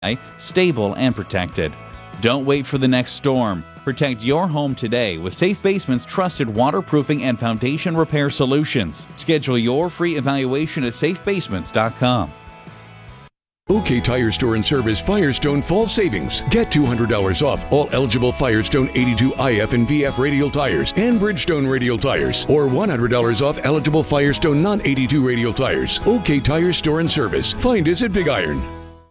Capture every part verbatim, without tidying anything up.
stable and protected. Don't wait for the next storm. Protect your home today with Safe Basement's trusted waterproofing and foundation repair solutions. Schedule your free evaluation at safe basements dot com. OK Tire Store and Service Firestone Fall Savings. Get two hundred dollars off all eligible Firestone eighty-two I F and V F radial tires and Bridgestone radial tires, or one hundred dollars off eligible Firestone non eighty-two radial tires. OK Tire Store and Service. Find us at Big Iron.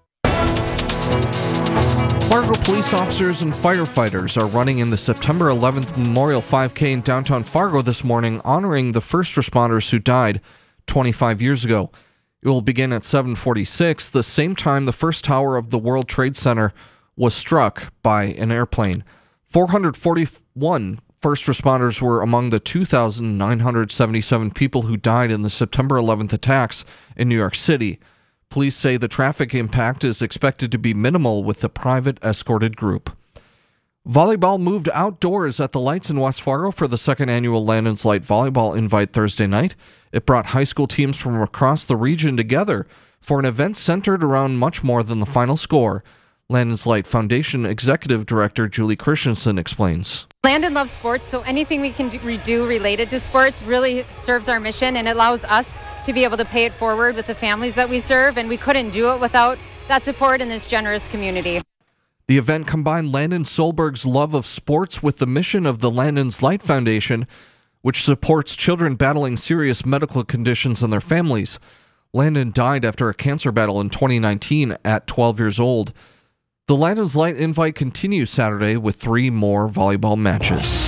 Fargo police officers and firefighters are running in the September eleventh Memorial five K in downtown Fargo this morning, honoring the first responders who died twenty-five years ago. It will begin at seven forty-six, the same time the first tower of the World Trade Center was struck by an airplane. four hundred forty-one first responders were among the two thousand nine hundred seventy-seven people who died in the September eleventh attacks in New York City. Police say the traffic impact is expected to be minimal with the private escorted group. Volleyball moved outdoors at the Lights in West Fargo for the second annual Landon's Light Volleyball Invite Thursday night. It brought high school teams from across the region together for an event centered around much more than the final score. Landon's Light Foundation Executive Director Julie Christensen explains. Landon loves sports, so anything we can do related to sports really serves our mission and allows us to be able to pay it forward with the families that we serve, and we couldn't do it without that support in this generous community. The event combined Landon Solberg's love of sports with the mission of the Landon's Light Foundation, which supports children battling serious medical conditions and their families. Landon died after a cancer battle in twenty nineteen at twelve years old. The Landon's Light Invite continues Saturday with three more volleyball matches.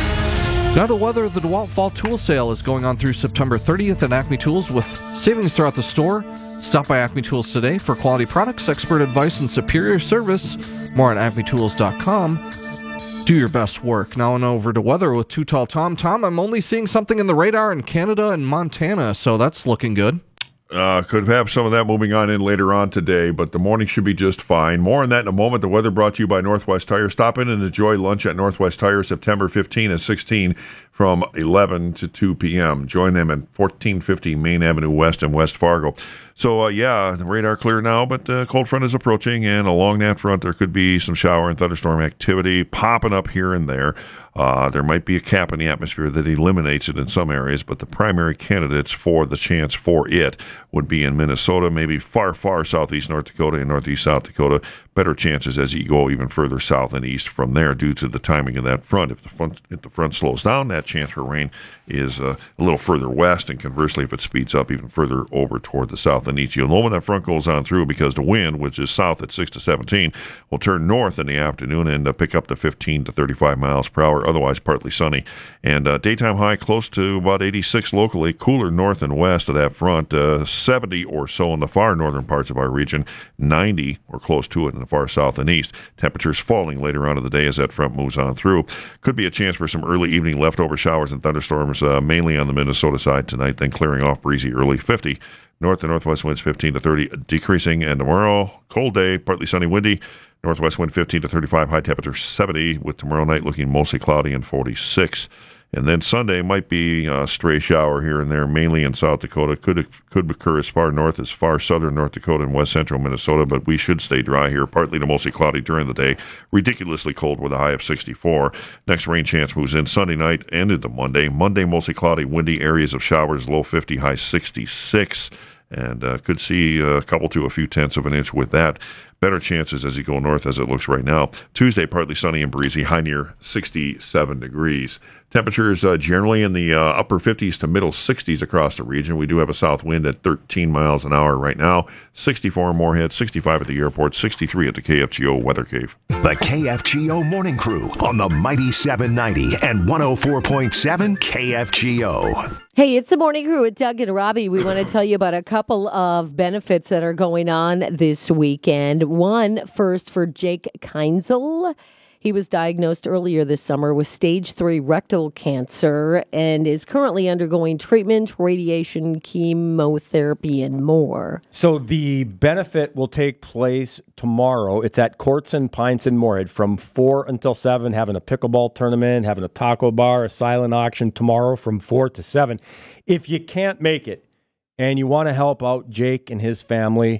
Now to weather, the DeWalt Fall Tool Sale is going on through September thirtieth at Acme Tools with savings throughout the store. Stop by Acme Tools today for quality products, expert advice, and superior service. More at acme tools dot com. Do your best work. Now on over to weather with Too Tall Tom. Tom, I'm only seeing something in the radar in Canada and Montana, so that's looking good. Uh, could have some of that moving on in later on today, but the morning should be just fine. More on that in a moment. The weather brought to you by Northwest Tire. Stop in and enjoy lunch at Northwest Tire September fifteenth and sixteenth from eleven to two p.m. Join them at fourteen fifty Main Avenue West in West Fargo. So, uh, yeah, the radar clear now, but the uh, cold front is approaching, and along that front there could be some shower and thunderstorm activity popping up here and there. Uh, there might be a cap in the atmosphere that eliminates it in some areas, but the primary candidates for the chance for it would be in Minnesota, maybe far, far southeast North Dakota and northeast South Dakota. Better chances as you go even further south and east from there due to the timing of that front. If the front, if the front slows down, that chance for rain is uh, a little further west, and conversely, if it speeds up even further over toward the south and east, you'll know when that front goes on through because the wind, which is south at six to seventeen, will turn north in the afternoon and uh, pick up to fifteen to thirty-five miles per hour. Otherwise, partly sunny. And uh, daytime high close to about eighty-six locally, cooler north and west of that front, uh, seventy or so in the far northern parts of our region, ninety or close to it in the far south and east. Temperatures falling later on in the day as that front moves on through. Could be a chance for some early evening leftover showers and thunderstorms, uh, mainly on the Minnesota side tonight, then clearing off breezy early fifty. North to northwest winds fifteen to thirty, decreasing. And tomorrow, cold day, partly sunny, windy. Northwest wind fifteen to thirty-five, high temperature seventy, with tomorrow night looking mostly cloudy and forty-six. And then Sunday might be a stray shower here and there, mainly in South Dakota. Could could occur as far north as far southern North Dakota and west central Minnesota, but we should stay dry here, partly to mostly cloudy during the day. Ridiculously cold with a high of sixty-four. Next rain chance moves in Sunday night and into Monday. Monday, mostly cloudy, windy, areas of showers, low fifty, high sixty-six. And uh, could see a couple to a few tenths of an inch with that. Better chances as you go north as it looks right now. Tuesday, partly sunny and breezy, high near sixty-seven degrees. Temperatures uh, generally in the uh, upper fifties to middle sixties across the region. We do have a south wind at thirteen miles an hour right now. sixty-four in Moorhead, sixty-five at the airport, sixty-three at the K F G O Weather Cave. The K F G O Morning Crew on the Mighty seven ninety and one oh four point seven K F G O. Hey, it's the Morning Crew with Doug and Robbie. We want to tell you about a couple of benefits that are going on this weekend. One first for Jake Keinzel. He was diagnosed earlier this summer with stage three rectal cancer and is currently undergoing treatment, radiation, chemotherapy, and more. So the benefit will take place tomorrow. It's at Courts and Pints in Moorhead from four until seven, having a pickleball tournament, having a taco bar, a silent auction tomorrow from four to seven. If you can't make it and you want to help out Jake and his family,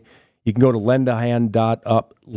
You can go to lend a hand dot up